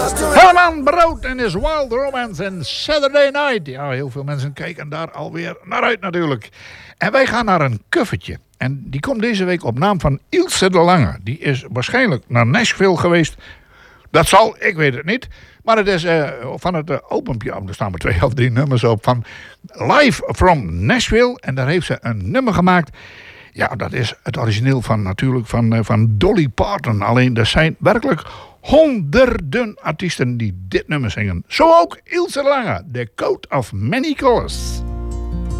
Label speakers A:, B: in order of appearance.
A: Herman Brood en his Wild Romance en Saturday Night. Ja, heel veel mensen kijken daar alweer naar uit natuurlijk. En wij gaan naar een covertje. En die komt deze week op naam van Ilse de Lange. Die is waarschijnlijk naar Nashville geweest. Dat zal, ik weet het niet. Maar het is van het albumje, er staan maar 2 of 3 nummers op, van Live from Nashville. En daar heeft ze een nummer gemaakt. Ja, dat is het origineel van natuurlijk van Dolly Parton. Alleen er zijn werkelijk honderden artiesten die dit nummer zingen. Zo ook Ilse de Lange, The Coat of Many Colors.